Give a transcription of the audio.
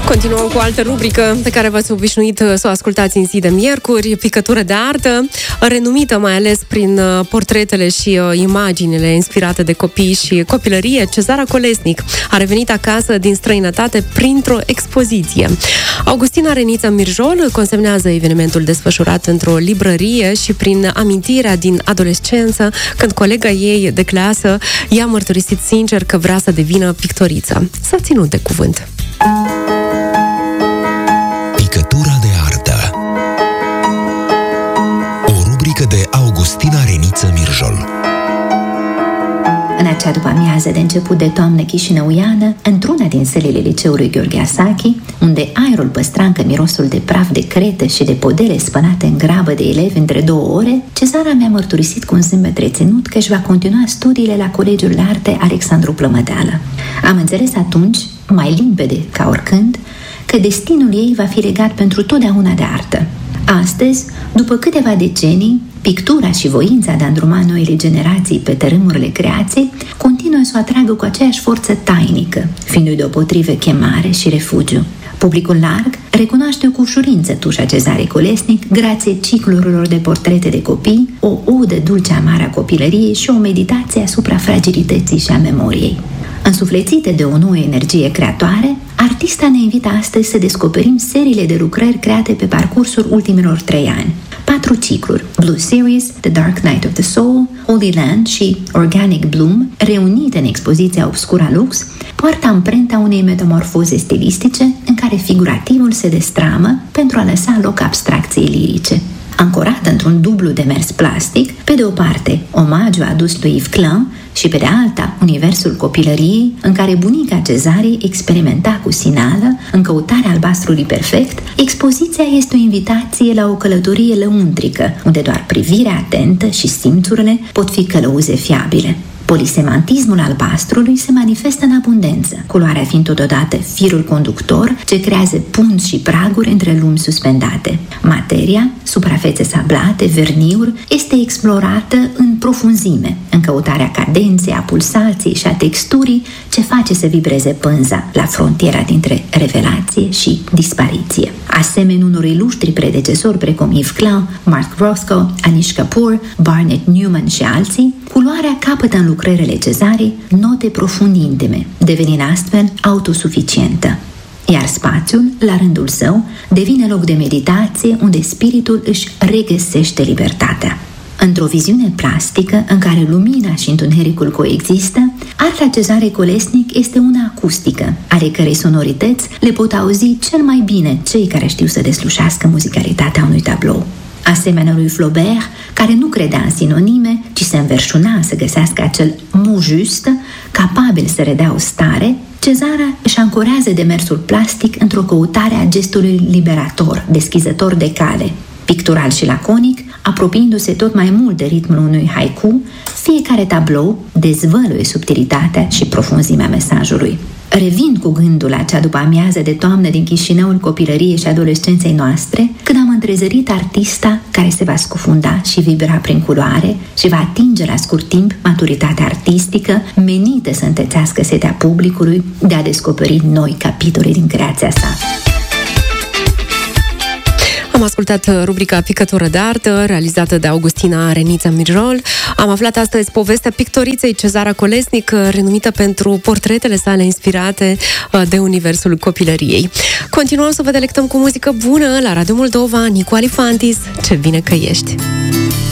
Continuăm cu o altă rubrică pe care v-ați obișnuit să o ascultați în zi de miercuri, picătură de artă, renumită mai ales prin portretele și imaginile inspirate de copii și copilărie. Cezara Colesnic a revenit acasă din străinătate printr-o expoziție. Augustina Reniță Mirjol consemnează evenimentul desfășurat într-o librărie și prin amintirea din adolescență, când colega ei de clasă i-a mărturisit sincer că vrea să devină pictoriță. S-a ținut de cuvânt. Picătura de artă. O rubrică de Augustina Reniță Mirjol. În acea după-amiază de început de toamnă chișinăuiană, într-una din sălile liceului Gheorghe Asachi, unde aerul păstra încă mirosul de praf de cretă și de podele spălate în grabă de elevi între 2 ore, Cezara mi-a mărturisit cu un zâmbet reținut că își va continua studiile la Colegiul de Arte Alexandru Plămădeală. Am înțeles atunci, mai limpede ca oricând, că destinul ei va fi legat pentru totdeauna de artă. Astăzi, după câteva decenii, pictura și voința de a îndruma noile generații pe tărâmurile creației continuă să o atragă cu aceeași forță tainică, fiindu-i deopotrivă chemare și refugiu. Publicul larg recunoaște cu ușurință tușa Cezarei Colesnic, grație ciclurilor de portrete de copii, o udă dulce amară a copilăriei și o meditație asupra fragilității și a memoriei. Însuflețite de o nouă energie creatoare, artista ne invită astăzi să descoperim seriile de lucrări create pe parcursul ultimilor 3 ani. 4 cicluri: Blue Series, The Dark Night of the Soul, Holy Land și Organic Bloom, reunite în expoziția Obscura Lux, poartă amprenta unei metamorfoze stilistice în care figurativul se destramă pentru a lăsa loc abstracției lirice. Ancorată într-un dublu demers plastic, pe de o parte, omagiu adus lui Yves Klein și pe de alta, universul copilăriei în care bunica Cezarei experimenta cu sinală în căutarea albastrului perfect, expoziția este o invitație la o călătorie lăuntrică, unde doar privirea atentă și simțurile pot fi călăuze fiabile. Polisemantismul albastrului se manifestă în abundență, culoarea fiind totodată firul conductor ce creează punți și praguri între lumi suspendate. Materia, suprafețe sablate, verniuri, este explorată în profunzime, în căutarea cadenței, a pulsației și a texturii ce face să vibreze pânza la frontiera dintre revelație și dispariție. Asemenea unor ilustri predecesori precum Yves Klein, Mark Rothko, Anish Kapoor, Barnett Newman și alții, culoarea capătă în lucrările Cezarei note profund intime, devenind astfel autosuficientă. Iar spațiul, la rândul său, devine loc de meditație unde spiritul își regăsește libertatea. Într-o viziune plastică în care lumina și întunericul coexistă, arta Cezarei Colesnic este una acustică, ale cărei sonorități le pot auzi cel mai bine cei care știu să deslușească muzicalitatea unui tablou. Asemenea lui Flaubert, care nu credea în sinonime, ci se înverșuna să găsească acel mot just, capabil să redea o stare, Cezara își ancorează demersul plastic într-o căutare a gestului liberator, deschizător de cale. Pictural și laconic, apropiindu-se tot mai mult de ritmul unui haiku, fiecare tablou dezvăluie subtilitatea și profunzimea mesajului. Revin cu gândul la acea după-amiază de toamnă din Chișinăul copilăriei și adolescenței noastre, când am întrezărit artista care se va scufunda și vibra prin culoare și va atinge la scurt timp maturitatea artistică, menită să întețească setea publicului de a descoperi noi capitole din creația sa. Am ascultat rubrica Picătură de artă, realizată de Augustina Reniță Mirjol. Am aflat astăzi povestea pictoriței Cezara Colesnic, renumită pentru portretele sale inspirate de universul copilăriei. Continuăm să vă delectăm cu muzică bună la Radio Moldova. Nicu Alifantis, ce bine că ești!